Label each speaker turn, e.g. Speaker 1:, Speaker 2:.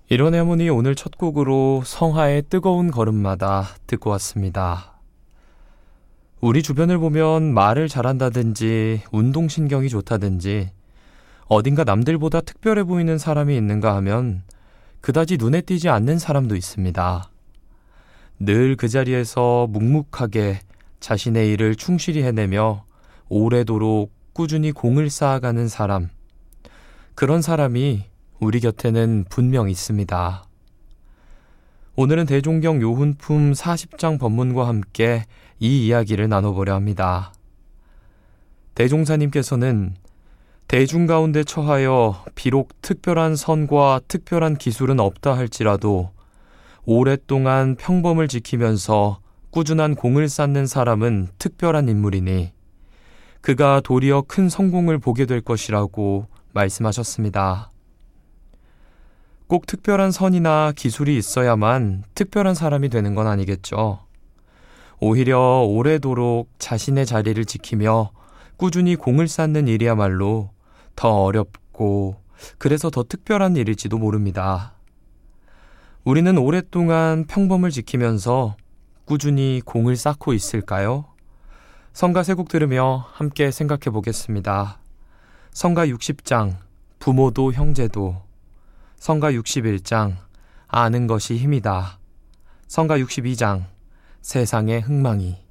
Speaker 1: 이런의 어머니 오늘 첫 곡으로 성하의 뜨거운 걸음마다 듣고 왔습니다. 우리 주변을 보면 말을 잘한다든지 운동신경이 좋다든지 어딘가 남들보다 특별해 보이는 사람이 있는가 하면 그다지 눈에 띄지 않는 사람도 있습니다. 늘 그 자리에서 묵묵하게 자신의 일을 충실히 해내며 오래도록 꾸준히 공을 쌓아가는 사람, 그런 사람이 우리 곁에는 분명 있습니다. 오늘은 대종경 요훈품 40장 법문과 함께 이 이야기를 나눠보려 합니다. 대종사님께서는 대중 가운데 처하여 비록 특별한 선과 특별한 기술은 없다 할지라도 오랫동안 평범을 지키면서 꾸준한 공을 쌓는 사람은 특별한 인물이니 그가 도리어 큰 성공을 보게 될 것이라고 말씀하셨습니다. 꼭 특별한 선이나 기술이 있어야만 특별한 사람이 되는 건 아니겠죠. 오히려 오래도록 자신의 자리를 지키며 꾸준히 공을 쌓는 일이야말로 더 어렵고 그래서 더 특별한 일일지도 모릅니다. 우리는 오랫동안 평범을 지키면서 꾸준히 공을 쌓고 있을까요? 성가 세 곡 들으며 함께 생각해 보겠습니다. 성가 60장 부모도 형제도, 성가 61장 아는 것이 힘이다, 성가 62장 세상의 흥망이.